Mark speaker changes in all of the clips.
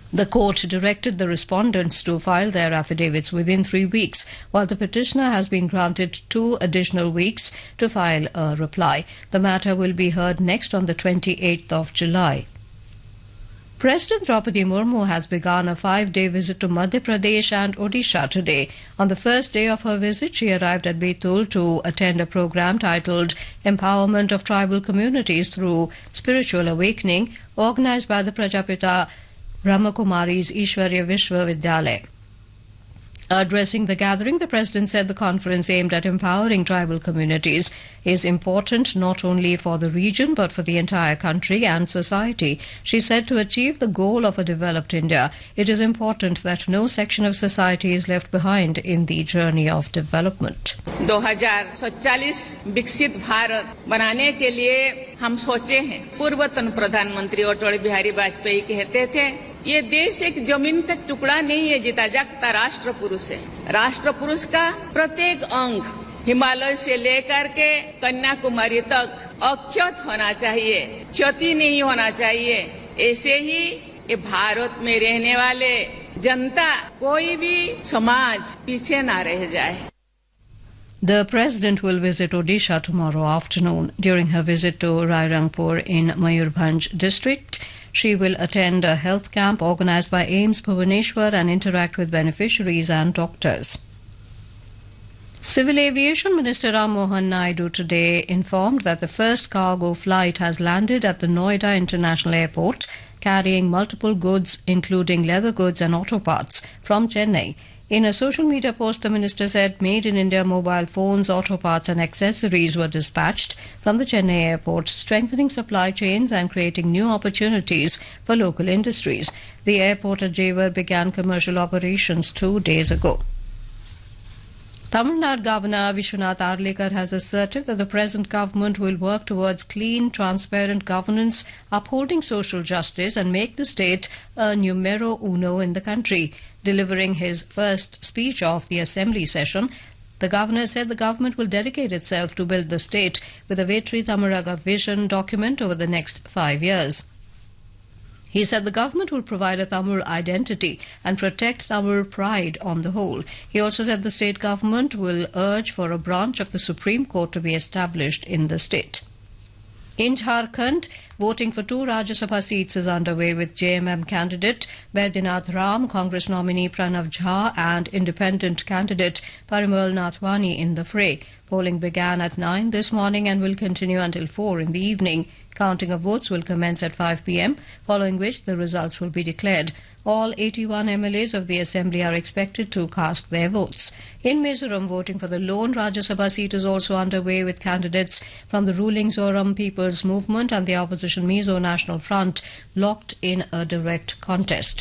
Speaker 1: The court directed the respondents to file their affidavits within 3 weeks, while the petitioner has been granted 2 additional weeks to file a reply. The matter will be heard next on the 28th of July. President Draupadi Murmu has begun a 5-day visit to Madhya Pradesh and Odisha today. On the first day of her visit, she arrived at Betul to attend a program titled Empowerment of Tribal Communities Through Spiritual Awakening, organized by the Prajapita Brahmakumari's Ishwarya Vishwa Vidyalaya. Addressing the gathering, the President said the conference aimed at empowering tribal communities is important not only for the region but for the entire country and society. She said to achieve the goal of a developed India, it is important that no section of society is left behind in the journey of development.
Speaker 2: 2047 विकसित भारत बनाने के लिए हम सोचे हैं। पूर्वतन प्रधानमंत्री अटल बिहारी वाजपेयी कहते थे, ये देश एक जमीन का टुकड़ा नहीं है, जीता जागता राष्ट्र पुरुष है। राष्ट्र पुरुष का प्रत्येक अंग हिमालय से लेकर के कन्याकुमारी तक अक्षत होना चाहिए, क्षति नहीं होना चाहिए। ऐसे ही ये भारत में रहने वाले जनता, कोई भी समाज पीछे ना रह जाए।
Speaker 1: The President will visit Odisha tomorrow afternoon. During her visit to Rairangpur in Mayurbhanj district, she will attend a health camp organized by AIIMS Bhubaneswar and interact with beneficiaries and doctors. Civil Aviation Minister Ram Mohan Naidu today informed that the first cargo flight has landed at the Noida International Airport, carrying multiple goods including leather goods and auto parts from Chennai. In a social media post, the minister said Made in India mobile phones, auto parts and accessories were dispatched from the Chennai airport, strengthening supply chains and creating new opportunities for local industries. The airport at Jewar began commercial operations 2 days ago. Tamil Nadu Governor Vishwanath Arlekar has asserted that the present government will work towards clean, transparent governance, upholding social justice and make the state a numero uno in the country. Delivering his first speech of the assembly session, the governor said the government will dedicate itself to build the state with a Vetri Tamaraga vision document over the next 5 years. He said the government will provide a Tamil identity and protect Tamil pride on the whole. He also said the state government will urge for a branch of the Supreme Court to be established in the state. In Jharkhand, voting for 2 Rajya Sabha seats is underway with JMM candidate Baidyanath Ram, Congress nominee Pranav Jha and independent candidate Parimal Nathwani in the fray. Polling began at 9 this morning and will continue until 4 in the evening. Counting of votes will commence at 5 p.m., following which the results will be declared. All 81 MLAs of the Assembly are expected to cast their votes. In Mizoram, voting for the lone Rajya Sabha seat is also underway with candidates from the ruling Zoram People's Movement and the opposition Mizo National Front locked in a direct contest.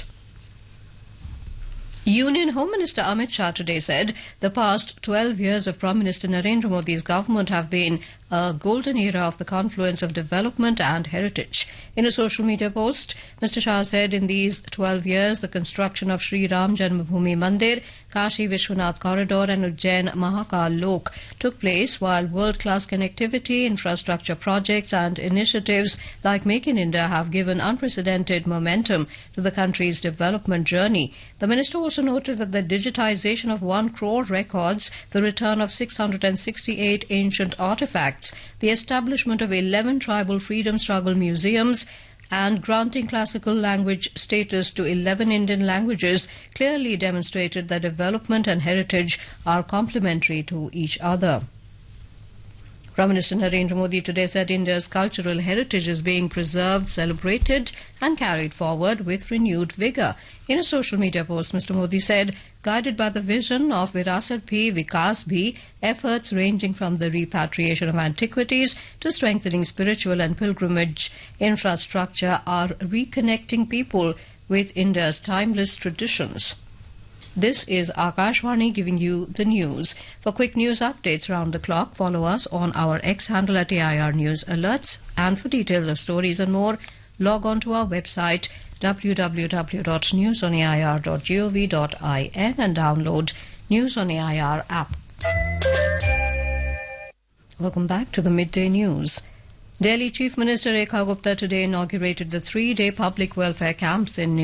Speaker 1: Union Home Minister Amit Shah today said the past 12 years of Prime Minister Narendra Modi's government have been a golden era of the confluence of development and heritage. In a social media post, Mr. Shah said in these 12 years, the construction of Sri Ram Janmabhoomi Mandir, Kashi Vishwanath Corridor and Ujjain Mahakal Lok took place, while world-class connectivity, infrastructure projects and initiatives like Make in India have given unprecedented momentum to the country's development journey. The minister also noted that the digitization of 1 crore records, the return of 668 ancient artifacts, the establishment of 11 tribal freedom struggle museums, and granting classical language status to 11 Indian languages clearly demonstrated that development and heritage are complementary to each other. Prime Minister Narendra Modi today said India's cultural heritage is being preserved, celebrated and carried forward with renewed vigour. In a social media post, Mr. Modi said, guided by the vision of Virasat Bhi, Vikas Bhi, efforts ranging from the repatriation of antiquities to strengthening spiritual and pilgrimage infrastructure are reconnecting people with India's timeless traditions. This is Akashvani giving you the news. For quick news updates round the clock, follow us on our X handle at AIR News Alerts. And for details of stories and more, log on to our website www.newsonair.gov.in and download News on AIR app. Welcome back to the Midday News. Delhi Chief Minister Rekha Gupta today inaugurated the 3-day public welfare camps in